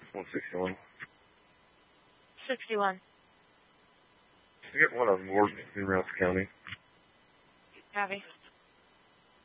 161. 61. I get one on Morgan in Rouse County. Copy.